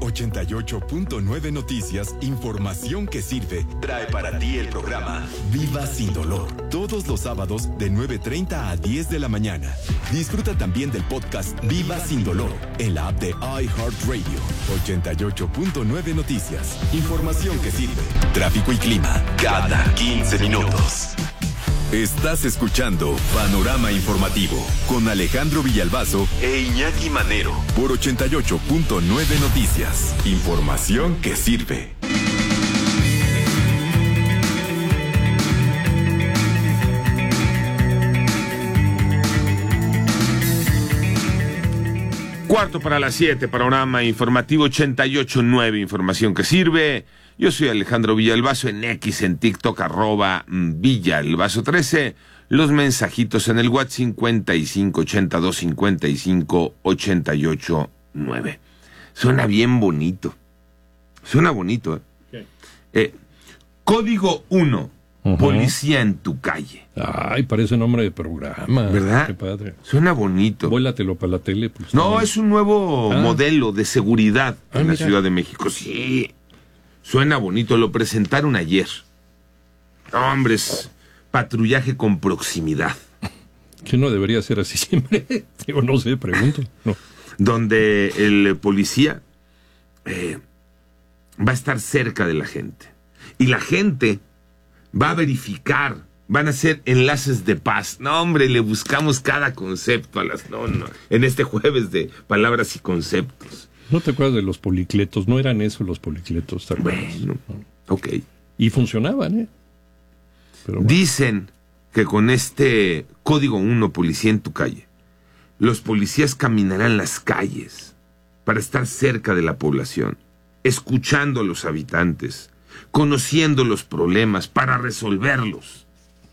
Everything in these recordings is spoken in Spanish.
88.9 Noticias, información que sirve, trae para ti el programa Viva Sin Dolor, todos los sábados de 9:30 a 10 de la mañana. Disfruta también del podcast Viva Sin Dolor en la app de iHeartRadio. 88.9 Noticias, información que sirve. Tráfico y clima cada 15 minutos. Estás escuchando Panorama Informativo con Alejandro Villalbazo e Iñaki Manero por 88.9 Noticias. Información que sirve. Cuarto para las 7, Panorama Informativo 88.9, información que sirve. Yo soy Alejandro Villalbazo en X, en TikTok, @Villalbazo13. Los mensajitos en el WhatsApp 5582558889. Suena bien bonito. Suena bonito, Código 1. Policía en tu calle. Ay, parece nombre de programa. ¿Verdad? Qué padre. Suena bonito. Vuélatelo para la tele. Pues, no, también. es un nuevo modelo de seguridad en la mira. Ciudad de México. Sí. Suena bonito, lo presentaron ayer. Hombre, es patrullaje con proximidad. Que no debería ser así siempre. Digo, no sé, pregunto. No. Donde el policía va a estar cerca de la gente. Y la gente va a verificar, van a hacer enlaces de paz. No, hombre, le buscamos cada concepto en este jueves de palabras y conceptos. ¿No te acuerdas de los policletos? No eran eso los policletos, ¿te acuerdas? Bueno, ok. Y funcionaban, Pero bueno. Dicen que con este Código 1, Policía en tu calle, los policías caminarán las calles para estar cerca de la población, escuchando a los habitantes, conociendo los problemas para resolverlos.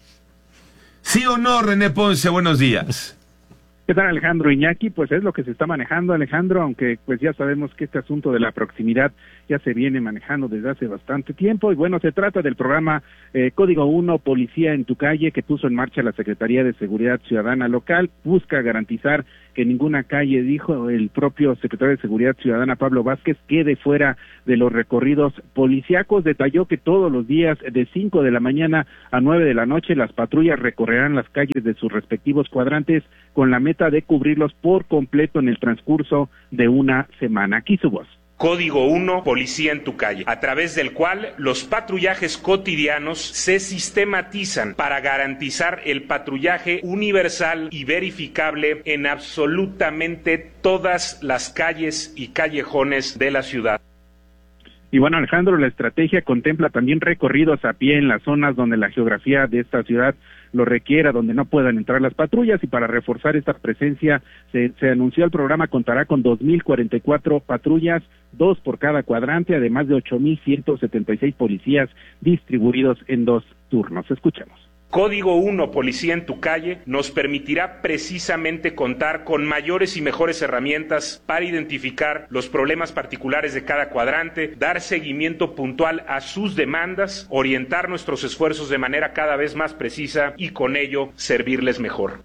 ¿Sí o no, René Ponce? Buenos días. ¿Qué tal, Alejandro? Iñaki? Pues es lo que se está manejando, Alejandro, aunque pues ya sabemos que este asunto de la proximidad ya se viene manejando desde hace bastante tiempo. Y bueno, se trata del programa Código 1, Policía en tu calle, que puso en marcha la Secretaría de Seguridad Ciudadana local. Busca garantizar que ninguna calle, dijo el propio secretario de Seguridad Ciudadana, Pablo Vázquez, quede fuera de los recorridos policíacos. Detalló que todos los días de 5 de la mañana a 9 de la noche las patrullas recorrerán las calles de sus respectivos cuadrantes con la meta de cubrirlos por completo en el transcurso de una semana. Aquí su voz. Código 1, Policía en tu calle, a través del cual los patrullajes cotidianos se sistematizan para garantizar el patrullaje universal y verificable en absolutamente todas las calles y callejones de la ciudad. Y bueno, Alejandro, la estrategia contempla también recorridos a pie en las zonas donde la geografía de esta ciudad lo requiera, donde no puedan entrar las patrullas, y para reforzar esta presencia se anunció el programa contará con 2,044 patrullas, 2 por cada cuadrante, además de 8,176 policías distribuidos en 2 turnos. Escuchemos. Código 1, Policía en tu calle, nos permitirá precisamente contar con mayores y mejores herramientas para identificar los problemas particulares de cada cuadrante, dar seguimiento puntual a sus demandas, orientar nuestros esfuerzos de manera cada vez más precisa y con ello servirles mejor.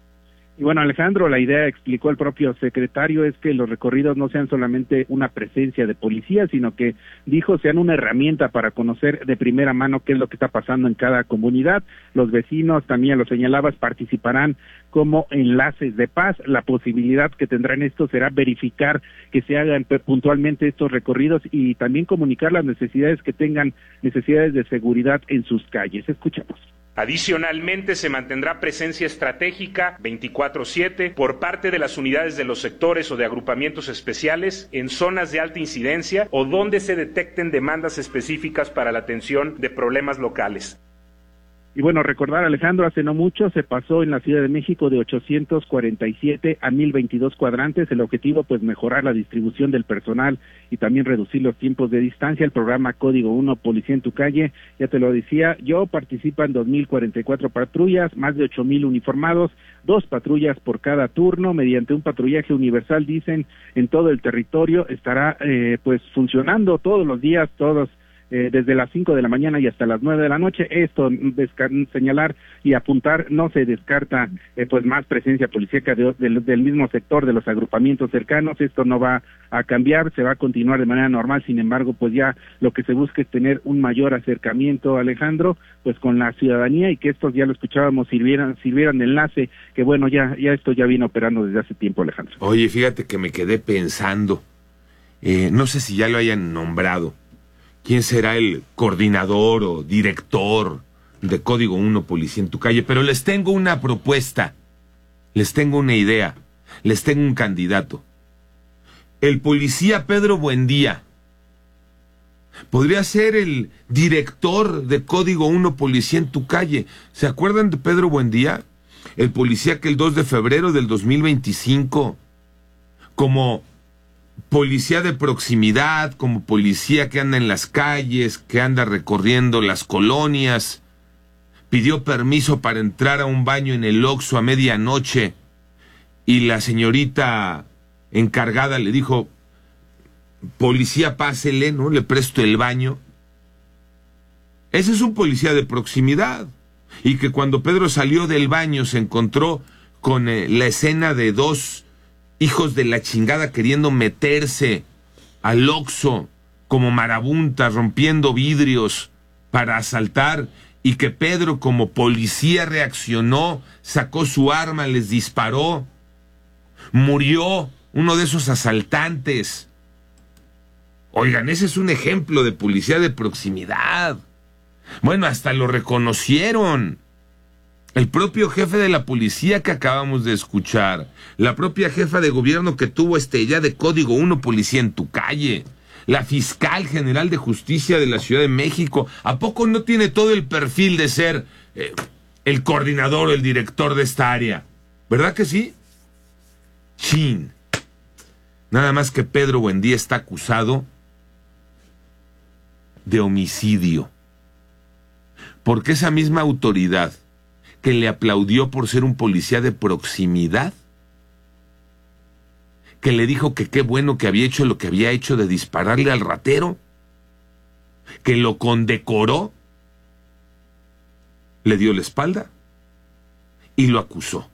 Y bueno, Alejandro, la idea, explicó el propio secretario, es que los recorridos no sean solamente una presencia de policía, sino que, dijo, sean una herramienta para conocer de primera mano qué es lo que está pasando en cada comunidad. Los vecinos, también lo señalabas, participarán como enlaces de paz. La posibilidad que tendrán esto será verificar que se hagan puntualmente estos recorridos y también comunicar las necesidades que tengan, necesidades de seguridad en sus calles. Escuchamos. Adicionalmente, se mantendrá presencia estratégica 24/7 por parte de las unidades de los sectores o de agrupamientos especiales en zonas de alta incidencia o donde se detecten demandas específicas para la atención de problemas locales. Y bueno, recordar, Alejandro, hace no mucho se pasó en la Ciudad de México de 847 a 1,022 cuadrantes. El objetivo, pues, mejorar la distribución del personal y también reducir los tiempos de distancia. El programa Código 1, Policía en tu calle, ya te lo decía yo, participan 2,044 patrullas, más de 8,000 uniformados, 2 patrullas por cada turno, mediante un patrullaje universal, dicen, en todo el territorio. Estará, pues, funcionando todos los días, todos desde las 5 de la mañana y hasta las 9 de la noche. Esto, señalar y apuntar, no se descarta pues más presencia policíaca del mismo sector, de los agrupamientos cercanos. Esto no va a cambiar, se va a continuar de manera normal. Sin embargo, pues ya lo que se busca es tener un mayor acercamiento, Alejandro, pues con la ciudadanía, y que estos, ya lo escuchábamos, sirvieran de enlace, que bueno, ya esto ya viene operando desde hace tiempo, Alejandro. Oye, fíjate que me quedé pensando, no sé si ya lo hayan nombrado, ¿quién será el coordinador o director de Código 1 Policía en tu Calle? Pero les tengo una propuesta, les tengo una idea, les tengo un candidato. El policía Pedro Buendía podría ser el director de Código 1 Policía en tu Calle. ¿Se acuerdan de Pedro Buendía? El policía que el 2 de febrero del 2025, como policía de proximidad, como policía que anda en las calles, que anda recorriendo las colonias, pidió permiso para entrar a un baño en el Oxxo a medianoche y la señorita encargada le dijo: policía, pásele, ¿no? Le presto el baño. Ese es un policía de proximidad. Y que cuando Pedro salió del baño se encontró con la escena de dos hijos de la chingada queriendo meterse al Oxxo como marabuntas, rompiendo vidrios para asaltar, y que Pedro como policía reaccionó, sacó su arma, les disparó. Murió uno de esos asaltantes. Oigan, ese es un ejemplo de policía de proximidad. Bueno, hasta lo reconocieron. El propio jefe de la policía que acabamos de escuchar, la propia jefa de gobierno que tuvo ya de Código 1 Policía en tu Calle, la fiscal general de justicia de la Ciudad de México. ¿A poco no tiene todo el perfil de ser el coordinador o el director de esta área? ¿Verdad que sí? Chin. Nada más que Pedro Buendía está acusado de homicidio. Porque esa misma autoridad que le aplaudió por ser un policía de proximidad, que le dijo que qué bueno que había hecho lo que había hecho de dispararle al ratero, que lo condecoró, le dio la espalda y lo acusó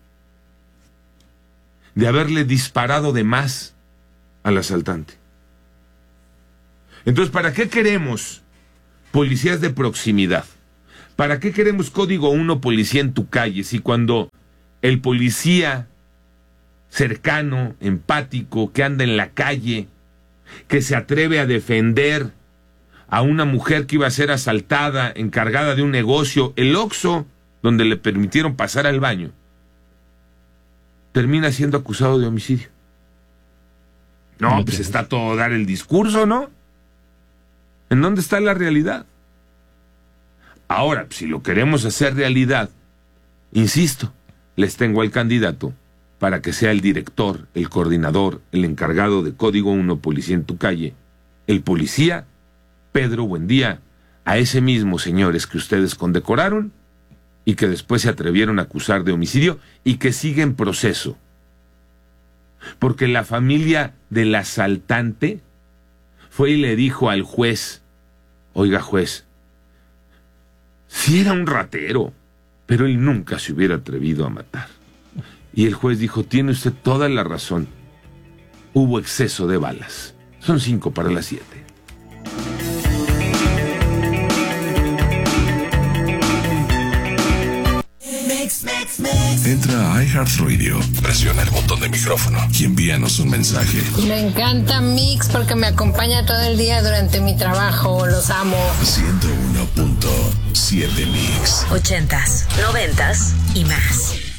de haberle disparado de más al asaltante. Entonces, ¿para qué queremos policías de proximidad? ¿Para qué queremos Código 1 Policía en tu Calle? Si cuando el policía cercano, empático, que anda en la calle, que se atreve a defender a una mujer que iba a ser asaltada, encargada de un negocio, el Oxxo, donde le permitieron pasar al baño, termina siendo acusado de homicidio? No, pues está todo dar el discurso, ¿no? ¿En dónde está la realidad? Ahora, si lo queremos hacer realidad, insisto, les tengo al candidato para que sea el director, el coordinador, el encargado de Código 1 Policía en tu Calle, el policía Pedro Buendía, a ese mismo, señores, que ustedes condecoraron y que después se atrevieron a acusar de homicidio y que sigue en proceso. Porque la familia del asaltante fue y le dijo al juez: oiga, juez, sí era un ratero, pero él nunca se hubiera atrevido a matar. Y el juez dijo: tiene usted toda la razón, hubo exceso de balas. Son 6:55. Entra a iHeartRadio, presiona el botón de micrófono y envíanos un mensaje. Me encanta Mix porque me acompaña todo el día durante mi trabajo. Los amo. 101.7 Mix. 80s, 90s y más.